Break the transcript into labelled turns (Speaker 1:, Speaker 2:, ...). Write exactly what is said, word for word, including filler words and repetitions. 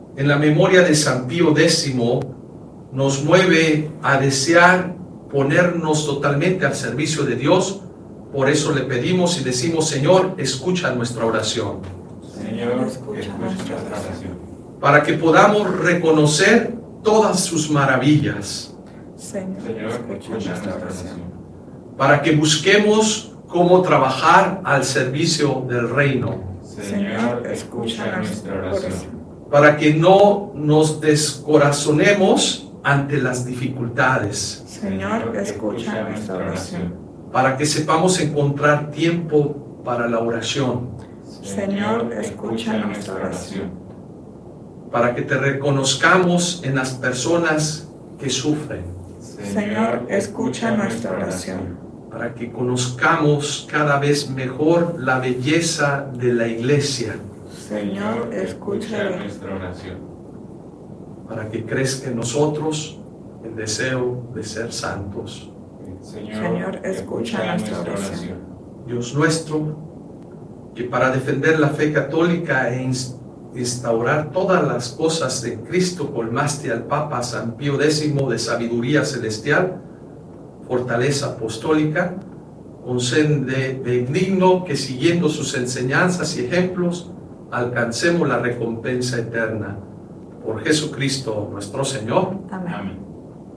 Speaker 1: en la memoria de San Pío décimo, nos mueve a desear ponernos totalmente al servicio de Dios. Por eso le pedimos y decimos: Señor, escucha nuestra oración.
Speaker 2: Señor, escucha nuestra oración.
Speaker 1: Para que podamos reconocer todas sus maravillas.
Speaker 2: Señor, escucha nuestra oración.
Speaker 1: Para que busquemos cómo trabajar al servicio del reino.
Speaker 2: Señor, escucha nuestra oración.
Speaker 1: Para que no nos descorazonemos ante las dificultades.
Speaker 2: Señor, escucha nuestra oración.
Speaker 1: Para que sepamos encontrar tiempo para la oración.
Speaker 2: Señor, escucha nuestra oración.
Speaker 1: Para que te reconozcamos en las personas que sufren.
Speaker 2: Señor, escucha nuestra oración.
Speaker 1: Para que conozcamos cada vez mejor la belleza de la iglesia.
Speaker 2: Señor, escucha
Speaker 3: nuestra oración.
Speaker 1: Para que crezca en nosotros el deseo de ser santos.
Speaker 3: Señor,
Speaker 2: Señor, escucha nuestra oración.
Speaker 1: Dios nuestro, que para defender la fe católica e instaurar todas las cosas de Cristo colmaste al Papa San Pío décimo de sabiduría celestial, fortaleza apostólica, concede benigno que siguiendo sus enseñanzas y ejemplos alcancemos la recompensa eterna. Por Jesucristo nuestro Señor.
Speaker 2: Amén.
Speaker 3: Amén.